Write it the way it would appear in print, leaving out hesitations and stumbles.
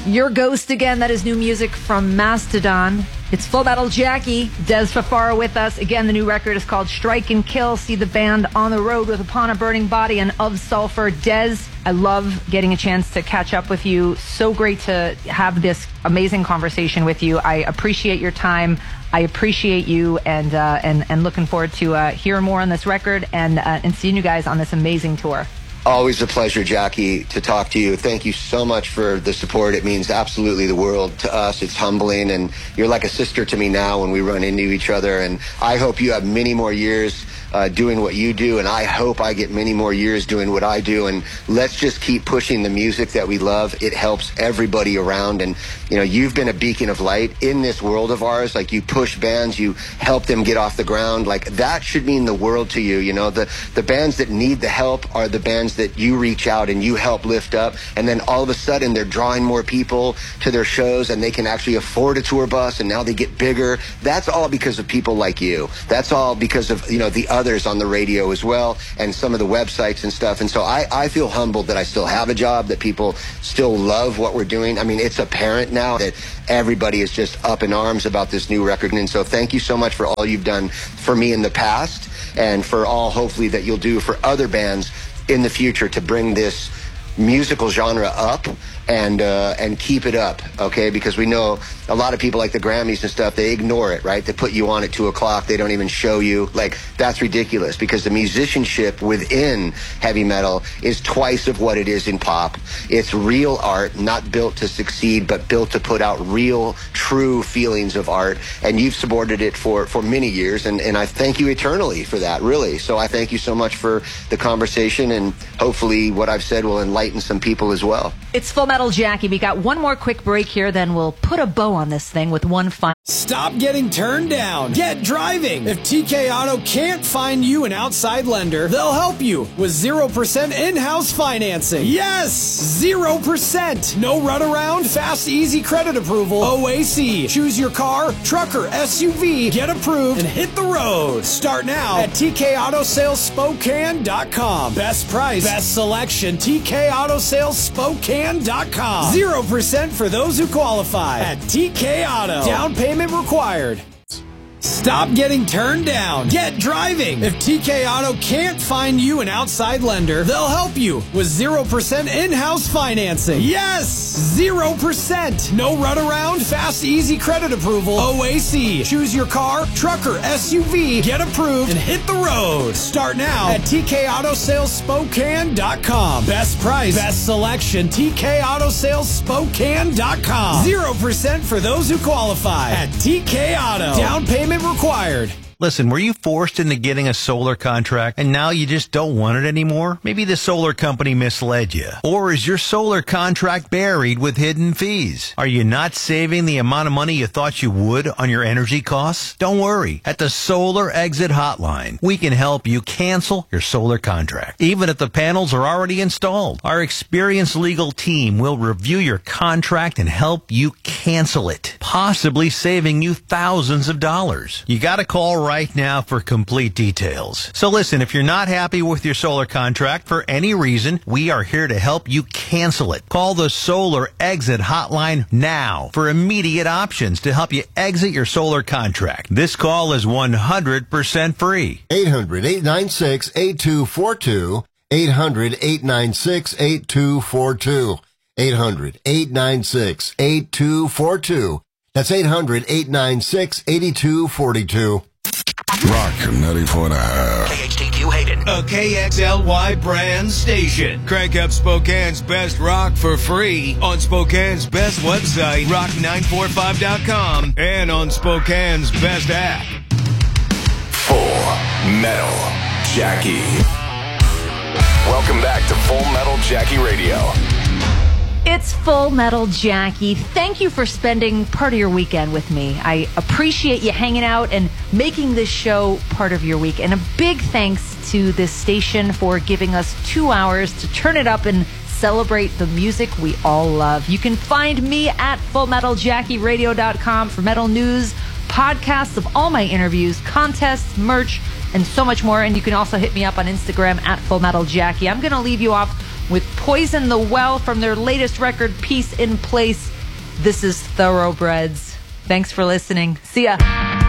Your Ghost Again, that is new music from Mastodon. It's Full Metal Jackie, Des Fafara with us. Again, the new record is called Strike and Kill. See the band on the road with Upon a Burning Body and Of Sulfur. Des, I love getting a chance to catch up with you. So great to have this amazing conversation with you. I appreciate your time. I appreciate you, and looking forward to hearing more on this record and seeing you guys on this amazing tour. Always a pleasure, Jackie, to talk to you. Thank you so much for the support. It means absolutely the world to us. It's humbling, and you're like a sister to me now when we run into each other. And I hope you have many more years doing what you do, and I hope I get many more years doing what I do. And let's just keep pushing the music that we love. It helps everybody around. And, you know, you've been a beacon of light in this world of ours. Like, you push bands, you help them get off the ground. Like, that should mean the world to you. You know, the bands that need the help are the bands that you reach out and you help lift up. And then all of a sudden they're drawing more people to their shows, and they can actually afford a tour bus, and now they get bigger. That's all because of people like you. That's all because of, you know, the others on the radio as well, and some of the websites and stuff. And so I feel humbled that I still have a job, that people still love what we're doing. I mean, it's apparent now that everybody is just up in arms about this new record. And so thank you so much for all you've done for me in the past, and for all, hopefully, that you'll do for other bands in the future to bring this musical genre up and keep it up, okay? Because we know a lot of people, like the Grammys and stuff, they ignore it, right? They put you on at 2 o'clock. They don't even show you. Like, that's ridiculous, because the musicianship within heavy metal is twice of what it is in pop. It's real art, not built to succeed, but built to put out real, true feelings of art. And you've supported it for many years, and I thank you eternally for that, really. So I thank you so much for the conversation, and hopefully what I've said will enlighten some people as well. It's Full Metal Jackie. We got one more quick break here, then we'll put a bow on this thing with one fun. Stop getting turned down. Get driving. If TK Auto can't find you an outside lender, they'll help you with 0% in-house financing. Yes! 0%. No runaround, fast, easy credit approval. OAC. Choose your car, truck, or SUV. Get approved and hit the road. Start now at TKAutosalesSpokane.com. Best price, best selection. TKAutosalesSpokane.com. 0% for those who qualify at TK Auto. Down payment required. Stop getting turned down. Get driving. If TK Auto can't find you an outside lender, they'll help you with 0% in-house financing. Yes! 0%. No runaround, fast, easy credit approval. OAC. Choose your car, truck, or SUV. Get approved and hit the road. Start now at TKAutosalesSpokane.com. Best price, best selection. TKAutosalesSpokane.com. 0% for those who qualify at TK Auto. Down payment required. Listen, were you forced into getting a solar contract and now you just don't want it anymore? Maybe the solar company misled you. Or is your solar contract buried with hidden fees? Are you not saving the amount of money you thought you would on your energy costs? Don't worry. At the Solar Exit Hotline, we can help you cancel your solar contract, even if the panels are already installed. Our experienced legal team will review your contract and help you cancel it, possibly saving you thousands of dollars. You gotta call right now for complete details. So listen, if you're not happy with your solar contract for any reason, we are here to help you cancel it. Call the Solar Exit Hotline now for immediate options to help you exit your solar contract. This call is 100% free. 800-896-8242. 800-896-8242. 800-896-8242. That's 800-896-8242. Rock 94.5. KHTQ Hayden. A KXLY brand station. Crank up Spokane's best rock for free on Spokane's best website, rock945.com, and on Spokane's best app. Full Metal Jackie. Welcome back to Full Metal Jackie Radio. It's Full Metal Jackie. Thank you for spending part of your weekend with me. I appreciate you hanging out and making this show part of your week. And a big thanks to this station for giving us 2 hours to turn it up and celebrate the music we all love. You can find me at FullMetalJackieRadio.com for metal news, podcasts of all my interviews, contests, merch, and so much more. And you can also hit me up on Instagram at FullMetalJackie. I'm going to leave you off with Poison the Well from their latest record, Peace in Place. This is Thoroughbreds. Thanks for listening. See ya.